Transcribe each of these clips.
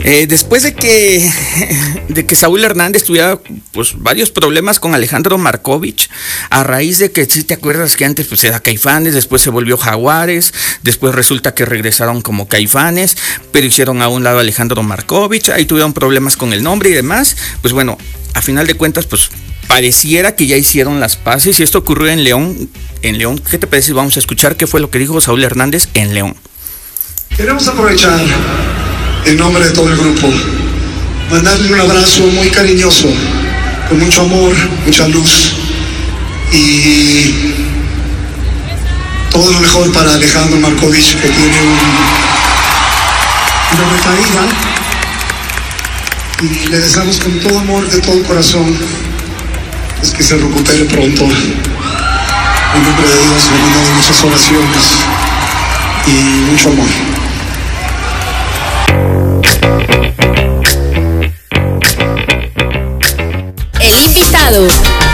Después de que Saúl Hernández tuviera pues varios problemas con Alejandro Markovich, a raíz de que, si te acuerdas que antes pues era Caifanes, después se volvió Jaguares, después resulta que regresaron como Caifanes, pero hicieron a un lado a Alejandro Markovich, ahí tuvieron problemas con el nombre y demás, pues bueno, a final de cuentas pues pareciera que ya hicieron las paces y esto ocurrió en León. ¿Qué te parece? Vamos a escuchar qué fue lo que dijo Saúl Hernández en León. Queremos aprovechar, en nombre de todo el grupo, mandarle un abrazo muy cariñoso, con mucho amor, mucha luz y todo lo mejor para Alejandro Markovich, que tiene una recaída, y le deseamos con todo amor, de todo corazón, es que se recupere pronto. En nombre de Dios le mandamos muchas oraciones y mucho amor. El invitado.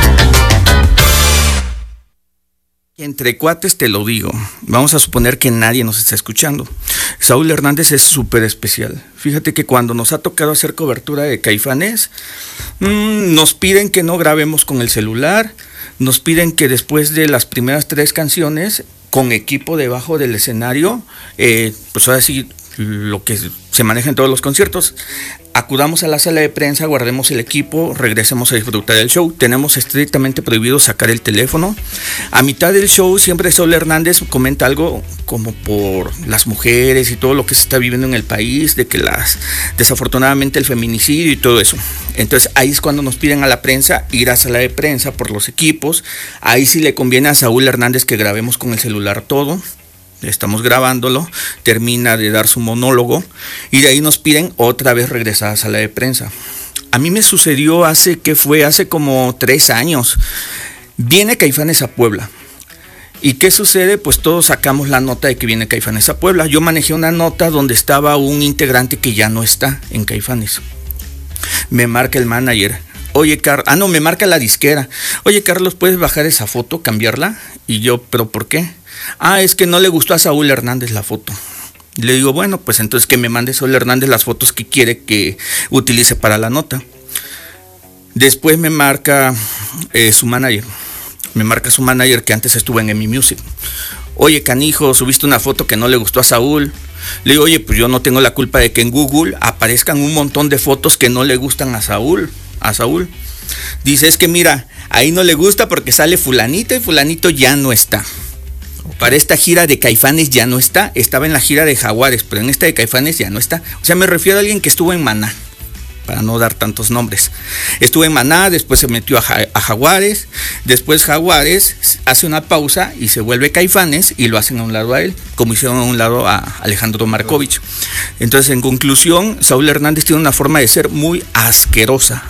Entre cuates te lo digo, vamos a suponer que nadie nos está escuchando. Saúl Hernández es súper especial. Fíjate que cuando nos ha tocado hacer cobertura de Caifanes, nos piden que no grabemos con el celular, nos piden que después de las primeras 3 canciones, con equipo debajo del escenario, pues ahora sí, lo que se maneja en todos los conciertos, acudamos a la sala de prensa, guardemos el equipo, regresemos a disfrutar del show. Tenemos estrictamente prohibido sacar el teléfono. A mitad del show siempre Saúl Hernández comenta algo como por las mujeres y todo lo que se está viviendo en el país, de que desafortunadamente el feminicidio y todo eso. Entonces ahí es cuando nos piden a la prensa ir a sala de prensa por los equipos. Ahí sí le conviene a Saúl Hernández que grabemos con el celular todo. Estamos grabándolo, termina de dar su monólogo y de ahí nos piden otra vez regresar a sala de prensa. A mí me sucedió hace como 3 años. Viene Caifanes a Puebla. ¿Y qué sucede? Pues todos sacamos la nota de que viene Caifanes a Puebla. Yo manejé una nota donde estaba un integrante que ya no está en Caifanes. Me marca el manager. Oye, me marca la disquera. Oye, Carlos, ¿puedes bajar esa foto, cambiarla? Y yo, ¿pero por qué? Es que no le gustó a Saúl Hernández la foto. Le digo, bueno, pues entonces que me mande Saúl Hernández las fotos que quiere que utilice para la nota. Después me marca su manager. Me marca su manager que antes estuvo en EMI Music. Oye, canijo, subiste una foto que no le gustó a Saúl. Le digo, oye, pues yo no tengo la culpa de que en Google aparezcan un montón de fotos que no le gustan a Saúl. Dice, es que mira, ahí no le gusta porque sale fulanito y fulanito ya no está. Para esta gira de Caifanes ya no está. Estaba en la gira de Jaguares, pero en esta de Caifanes ya no está. O sea, me refiero a alguien que estuvo en Maná, para no dar tantos nombres. Estuvo en Maná, después se metió a Jaguares, después Jaguares hace una pausa y se vuelve Caifanes y lo hacen a un lado a él, como hicieron a un lado a Alejandro Markovich. Entonces, en conclusión, Saúl Hernández tiene una forma de ser muy asquerosa,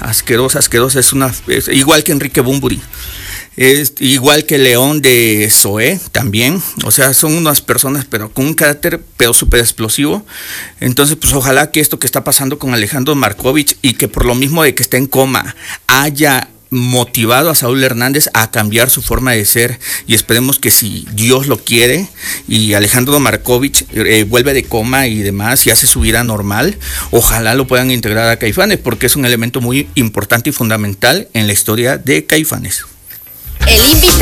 es igual que Enrique Bunbury. Es igual que León de Zoé también, o sea, son unas personas pero con un carácter pero súper explosivo. Entonces pues ojalá que esto que está pasando con Alejandro Markovich y que por lo mismo de que está en coma haya motivado a Saúl Hernández a cambiar su forma de ser, y esperemos que si Dios lo quiere y Alejandro Markovich vuelve de coma y demás y hace su vida normal, ojalá lo puedan integrar a Caifanes, porque es un elemento muy importante y fundamental en la historia de Caifanes. El invitado.